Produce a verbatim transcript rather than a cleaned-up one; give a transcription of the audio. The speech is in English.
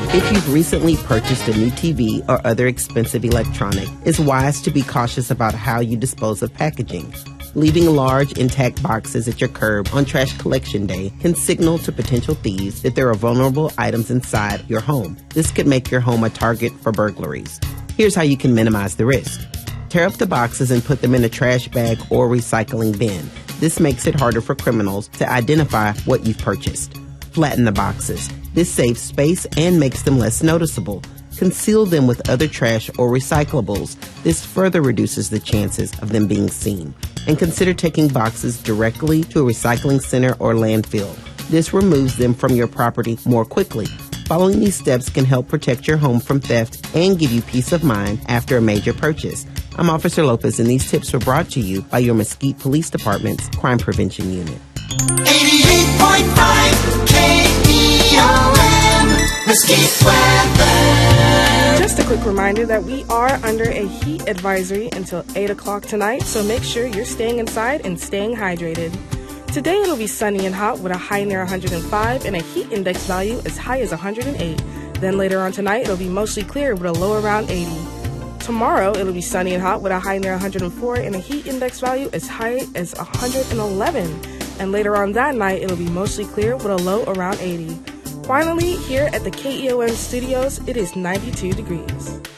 If you've recently purchased a new T V or other expensive electronic, it's wise to be cautious about how you dispose of packaging. Leaving large, intact boxes at your curb on trash collection day can signal to potential thieves that there are vulnerable items inside your home. This could make your home a target for burglaries. Here's how you can minimize the risk. Tear up the boxes and put them in a trash bag or recycling bin. This makes it harder for criminals to identify what you've purchased. Flatten the boxes. This saves space and makes them less noticeable. Conceal them with other trash or recyclables. This further reduces the chances of them being seen. And consider taking boxes directly to a recycling center or landfill. This removes them from your property more quickly. Following these steps can help protect your home from theft and give you peace of mind after a major purchase. I'm Officer Lopez, and these tips were brought to you by your Mesquite Police Department's Crime Prevention Unit. eighty-eight point five K E O M, Mesquite weather. Just a quick reminder that we are under a heat advisory until eight o'clock tonight, so make sure you're staying inside and staying hydrated. Today it'll be sunny and hot with a high near one hundred five and a heat index value as high as one hundred eight. Then later on tonight it'll be mostly clear with a low around eighty. Tomorrow it'll be sunny and hot with a high near one hundred four and a heat index value as high as one hundred eleven. And later on that night it'll be mostly clear with a low around eighty. Finally, here at the K E O M studios, it is ninety-two degrees.